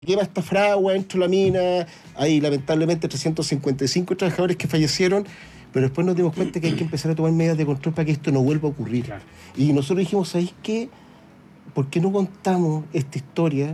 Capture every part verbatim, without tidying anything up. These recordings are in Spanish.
quema esta fragua dentro de la mina, hay lamentablemente trescientos cincuenta y cinco trabajadores que fallecieron, pero después nos dimos cuenta que hay que empezar a tomar medidas de control para que esto no vuelva a ocurrir. Claro. Y nosotros dijimos, ¿sabéis qué? ¿Por qué no contamos esta historia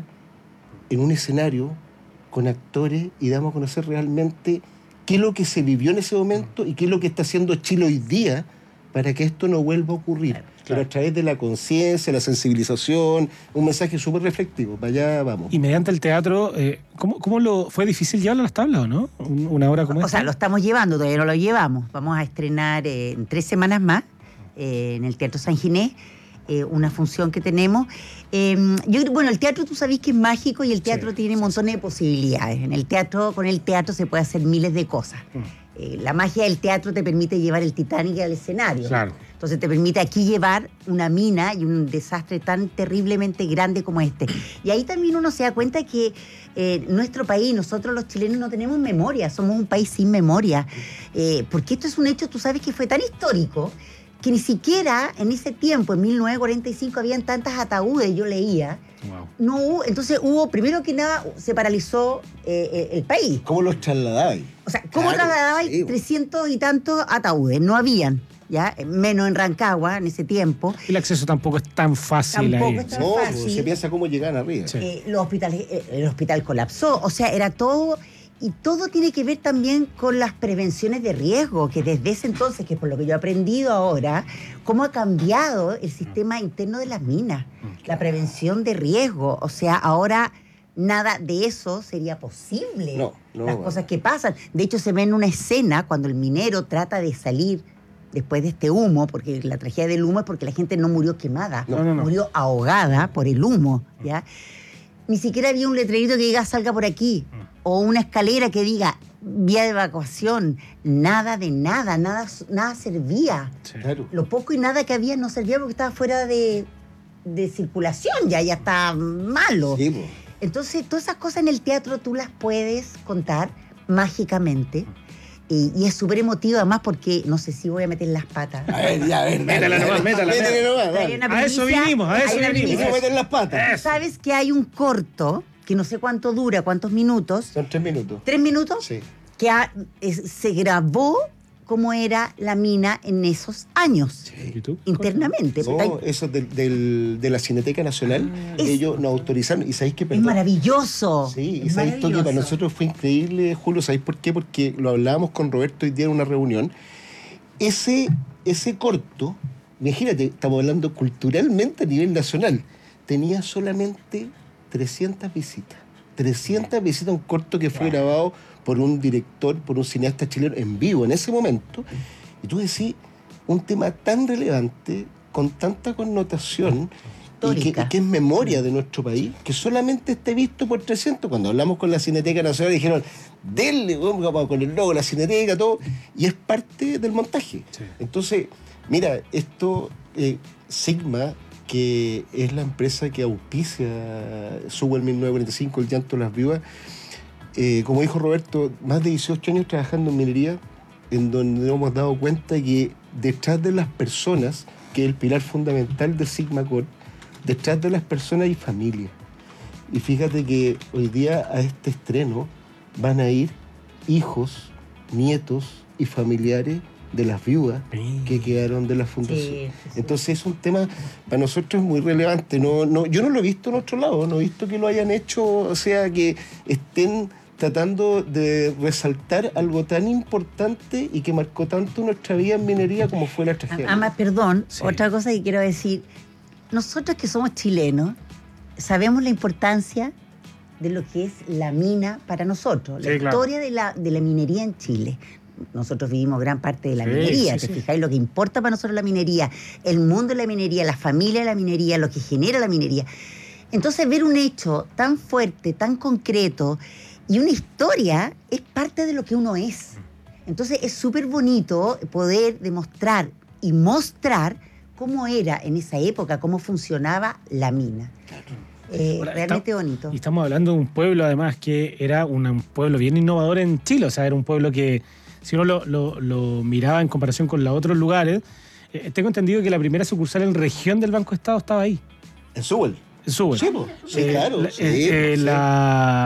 en un escenario con actores y damos a conocer realmente qué es lo que se vivió en ese momento y qué es lo que está haciendo Chile hoy día para que esto no vuelva a ocurrir? Claro. Pero a través de la conciencia, la sensibilización, un mensaje súper reflectivo. Para allá vamos. Y mediante el teatro, eh, ¿cómo, cómo lo fue difícil llevarlo a las tablas o no? Una hora como O esta. sea, lo estamos llevando, todavía no lo llevamos. Vamos a estrenar eh, en tres semanas más eh, en el Teatro San Ginés. Eh, una función que tenemos. Eh, yo, bueno, el teatro tú sabés que es mágico y el teatro sí, tiene sí, montones sí. de posibilidades. En el teatro, con el teatro se puede hacer miles de cosas. Mm. Eh, la magia del teatro te permite llevar el Titanic al escenario. Claro. Entonces te permite aquí llevar una mina y un desastre tan terriblemente grande como este. Y ahí también uno se da cuenta que eh, nuestro país, nosotros los chilenos no tenemos memoria, somos un país sin memoria. Eh, porque esto es un hecho, tú sabes que fue tan histórico que ni siquiera en ese tiempo, en mil novecientos cuarenta y cinco, habían tantas ataúdes, yo leía. Wow. No hubo, entonces hubo, primero que nada, se paralizó eh, el país. ¿Cómo los trasladabais? O sea, ¿cómo claro, trasladabais sí. trescientos y tantos ataúdes? No habían, ya, menos en Rancagua en ese tiempo. El acceso tampoco es tan fácil tampoco ahí. Es tan no, fácil. Se piensa cómo llegan arriba. Sí. Eh, los hospitales, eh, el hospital colapsó, o sea, era todo... Y todo tiene que ver también con las prevenciones de riesgo, que desde ese entonces, que es por lo que yo he aprendido ahora, cómo ha cambiado el sistema interno de las minas, la prevención de riesgo. O sea, ahora nada de eso sería posible. No, no, las bueno. cosas que pasan. De hecho, se ve en una escena cuando el minero trata de salir después de este humo, porque la tragedia del humo es porque la gente no murió quemada, no, no, no. murió ahogada por el humo, ¿ya? Ni siquiera había un letrerito que diga salga por aquí, o una escalera que diga vía de evacuación. Nada de nada, nada, nada servía. Sí. Claro. Lo poco y nada que había no servía porque estaba fuera de, de circulación, ya, ya está malo. Sí, pues. Entonces, todas esas cosas en el teatro tú las puedes contar mágicamente. Y, y es súper emotivo además porque no sé si voy a meter las patas. A ver, ya, a ver. Métala nomás, métala. Métele nomás, Hay una a eso vinimos, a eso hay una vinimos. primicia. meter las patas. Sabes que hay un corto, que no sé cuánto dura, cuántos minutos. Son tres minutos. ¿Tres minutos? Sí. Que ha, es, se grabó cómo era la mina en esos años. ¿Y tú? Internamente. No, eso es del, del, de la Cineteca Nacional. Ah, ellos nos autorizaron. ¿Y sabéis qué? Es maravilloso. Sí, y es sabéis que para nosotros fue increíble, Julio. ¿Sabéis por qué? Porque lo hablábamos con Roberto hoy día en una reunión. Ese, ese corto, imagínate, estamos hablando culturalmente a nivel nacional, tenía solamente trescientas visitas. trescientas visitas, un corto que fue wow. grabado por un director, por un cineasta chileno en vivo en ese momento. Y tú decís, un tema tan relevante, con tanta connotación, y que, y que es memoria de nuestro país, que solamente esté visto por trescientos. Cuando hablamos con la Cineteca Nacional dijeron, denle, vamos, con el logo, la Cineteca, todo, y es parte del montaje. Sí. Entonces, mira, esto, eh, Sigma, que es la empresa que auspicia Sewell mil novecientos cuarenta y cinco, El llanto de las viudas, eh, como dijo Roberto, más de dieciocho años trabajando en minería, en donde nos hemos dado cuenta que detrás de las personas, que es el pilar fundamental de Sigma Corp, detrás de las personas hay familia. Y fíjate que hoy día a este estreno van a ir hijos, nietos y familiares de las viudas que quedaron de la fundación. Sí, sí, sí. Entonces es un tema para nosotros muy relevante. No, no, yo no lo he visto en otro lado, no he visto que lo hayan hecho, o sea, que estén tratando de resaltar algo tan importante y que marcó tanto nuestra vida en minería como fue la tragedia. Además, perdón, sí. Otra cosa que quiero decir, nosotros que somos chilenos sabemos la importancia de lo que es la mina para nosotros, la sí, historia claro. de, la, de la minería en Chile. Nosotros vivimos gran parte de la sí, minería, sí, ¿te sí. fijáis? Lo que importa para nosotros la minería, el mundo de la minería, la familia de la minería, lo que genera la minería. Entonces, ver un hecho tan fuerte, tan concreto y una historia es parte de lo que uno es. Entonces, es súper bonito poder demostrar y mostrar cómo era en esa época, cómo funcionaba la mina. Claro. Eh, Ahora, realmente está, bonito. Y estamos hablando de un pueblo, además, que era una, un pueblo bien innovador en Chile. O sea, era un pueblo que, si uno lo, lo, lo miraba en comparación con los otros lugares, eh, tengo entendido que la primera sucursal en región del Banco Estado estaba ahí. ¿En Sewell? Sube. Sí, po. Sí, Eh, claro. la- Sí, eh, eh, sí. la